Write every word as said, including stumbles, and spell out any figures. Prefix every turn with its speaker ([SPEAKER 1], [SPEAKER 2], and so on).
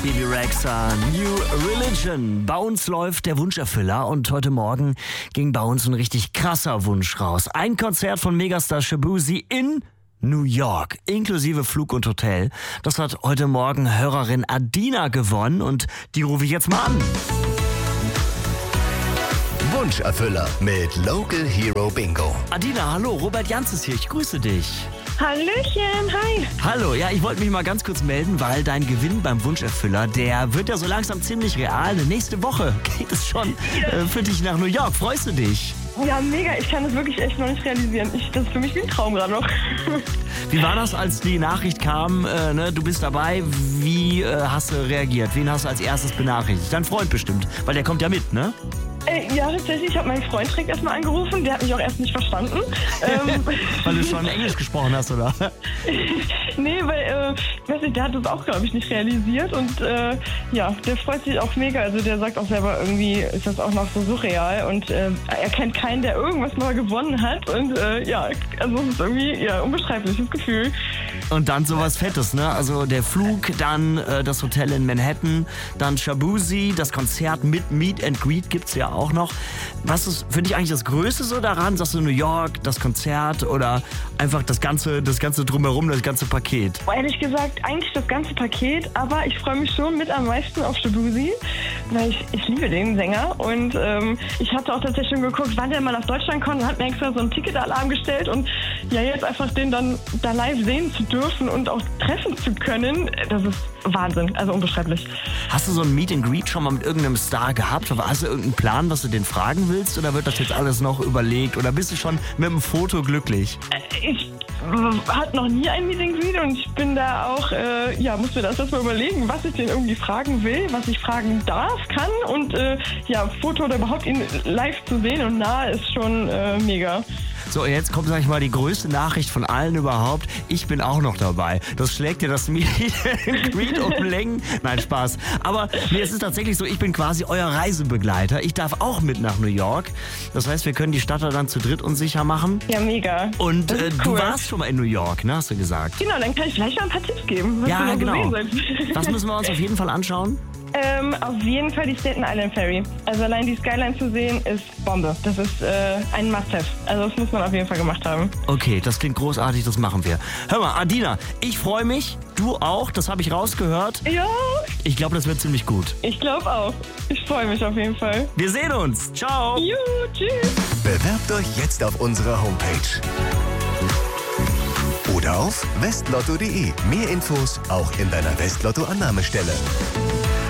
[SPEAKER 1] Bebe Rexha, New Religion. Bei uns läuft der Wunscherfüller und heute Morgen ging bei uns ein richtig krasser Wunsch raus. Ein Konzert von Megastar Shaboozey in New York, inklusive Flug und Hotel. Das hat heute Morgen Hörerin Adina gewonnen und die rufe ich jetzt mal an.
[SPEAKER 2] Wunscherfüller mit Local Hero Bingo.
[SPEAKER 1] Adina, hallo, Robert Jans ist hier, ich grüße dich.
[SPEAKER 3] Hallöchen, hi.
[SPEAKER 1] Hallo, ja, ich wollte mich mal ganz kurz melden, weil dein Gewinn beim Wunscherfüller, der wird ja so langsam ziemlich real. Nächste Woche geht es schon äh, für dich nach New York. Freust du dich?
[SPEAKER 3] Ja, mega. Ich kann das wirklich echt noch nicht realisieren. Ich, das ist für mich wie ein Traum gerade noch.
[SPEAKER 1] Wie war das, als die Nachricht kam, äh, ne, du bist dabei? Wie äh, hast du reagiert? Wen hast du als erstes benachrichtigt? Dein Freund bestimmt, weil der kommt ja mit, ne?
[SPEAKER 3] Äh, ja, tatsächlich. Ich habe meinen Freund direkt erstmal angerufen. Der hat mich auch erst nicht verstanden. ähm,
[SPEAKER 1] weil du schon Englisch gesprochen hast, oder?
[SPEAKER 3] Nee, weil, äh, ich weiß nicht, der hat das auch, glaube ich, nicht realisiert. Und äh, ja, der freut sich auch mega. Also der sagt auch selber, irgendwie ist das auch noch so surreal. Und äh, er kennt keinen, der irgendwas mal gewonnen hat. Und äh, ja, also es ist irgendwie ja, unbeschreibliches Gefühl.
[SPEAKER 1] Und dann sowas Fettes, ne? Also der Flug, dann äh, das Hotel in Manhattan, dann Shaboozey, das Konzert mit Meet and Greet gibt's ja auch noch. Was ist für dich eigentlich das Größte so daran? Sagst du New York, das Konzert oder einfach das ganze, das ganze Drumherum, das ganze Paket?
[SPEAKER 3] Ehrlich gesagt, eigentlich das ganze Paket, aber ich freue mich schon mit am meisten auf Shaboozey, weil ich, ich liebe den Sänger und ähm, ich hatte auch tatsächlich schon geguckt, wann der mal nach Deutschland kommt und hat mir extra so einen Ticketalarm gestellt und ja, jetzt einfach den dann da live sehen zu dürfen und auch treffen zu können, das ist Wahnsinn, also unbeschreiblich.
[SPEAKER 1] Hast du so ein Meet and Greet schon mal mit irgendeinem Star gehabt? Hast du irgendeinen Plan, was du den fragen willst oder wird das jetzt alles noch überlegt oder bist du schon mit dem Foto glücklich?
[SPEAKER 3] Ich hatte noch nie ein Meet and Greet und ich bin da auch, äh, ja, muss mir das erstmal überlegen, was ich den irgendwie fragen will, was ich fragen darf, kann und äh, ja, Foto oder überhaupt ihn live zu sehen und nah ist schon äh, mega.
[SPEAKER 1] So, jetzt kommt, sag ich mal, die größte Nachricht von allen überhaupt. Ich bin auch noch dabei. Das schlägt dir das Meet and Greet um Längen. Nein, Spaß. Aber nee, es ist tatsächlich so, ich bin quasi euer Reisebegleiter. Ich darf auch mit nach New York. Das heißt, wir können die Stadt dann zu dritt unsicher machen.
[SPEAKER 3] Ja, mega.
[SPEAKER 1] Und äh,
[SPEAKER 3] cool.
[SPEAKER 1] Du warst schon mal in New York, ne, hast du gesagt?
[SPEAKER 3] Genau, dann kann ich vielleicht noch ein paar Tipps geben. Was
[SPEAKER 1] ja,
[SPEAKER 3] du
[SPEAKER 1] genau.
[SPEAKER 3] Seid.
[SPEAKER 1] Was müssen wir uns auf jeden Fall anschauen?
[SPEAKER 3] Ähm, auf jeden Fall die Staten Island Ferry. Also allein die Skyline zu sehen ist Bombe. Das ist äh, ein Must-Have. Also das muss man auf jeden Fall gemacht haben.
[SPEAKER 1] Okay, das klingt großartig, das machen wir. Hör mal, Adina, ich freue mich. Du auch, das habe ich rausgehört.
[SPEAKER 3] Ja.
[SPEAKER 1] Ich glaube, das wird ziemlich gut.
[SPEAKER 3] Ich glaube auch. Ich freue mich auf jeden Fall.
[SPEAKER 1] Wir sehen uns. Ciao.
[SPEAKER 3] Juhu, tschüss.
[SPEAKER 2] Bewerbt euch jetzt auf unserer Homepage. Oder auf westlotto punkt de. Mehr Infos auch in deiner Westlotto-Annahmestelle.